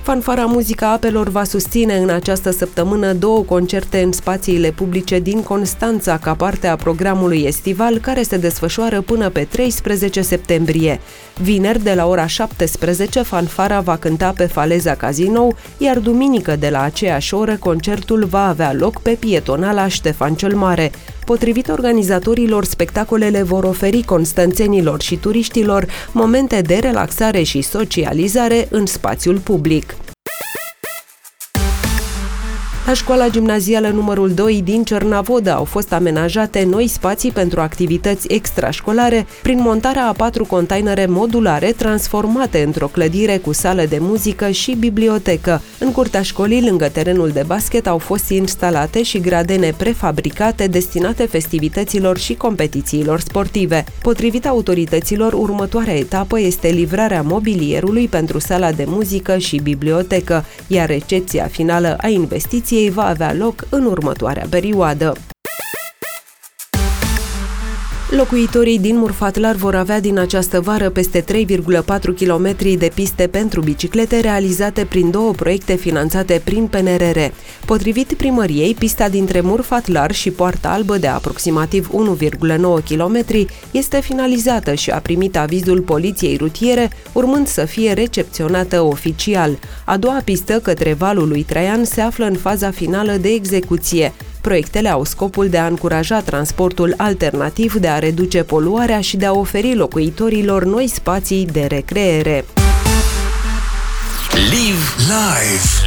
Fanfara Muzica Apelor va susține în această săptămână 2 concerte în spațiile publice din Constanța, ca parte a programului estival care se desfășoară până pe 13 septembrie. Vineri, de la ora 17, fanfara va cânta pe Faleza Cazinou, iar duminică, de la aceeași oră, concertul va avea loc pe pietonala Ștefan cel Mare. Potrivit organizatorilor, spectacolele vor oferi constanțenilor și turiștilor momente de relaxare și socializare în spațiul public. La școala gimnazială numărul 2 din Cernavodă au fost amenajate noi spații pentru activități extrașcolare prin montarea a 4 containere modulare transformate într-o clădire cu sală de muzică și bibliotecă. În curtea școlii, lângă terenul de basket, au fost instalate și gradene prefabricate destinate festivităților și competițiilor sportive. Potrivit autorităților, următoarea etapă este livrarea mobilierului pentru sala de muzică și bibliotecă, iar recepția finală a investiției va avea loc în următoarea perioadă. Locuitorii din Murfatlar vor avea din această vară peste 3,4 km de piste pentru biciclete realizate prin 2 proiecte finanțate prin PNRR. Potrivit primăriei, pista dintre Murfatlar și Poarta Albă de aproximativ 1,9 km este finalizată și a primit avizul poliției rutiere, urmând să fie recepționată oficial. A doua pistă către Valul lui Traian se află în faza finală de execuție. Proiectele au scopul de a încuraja transportul alternativ, de a reduce poluarea și de a oferi locuitorilor noi spații de recreere. Live live.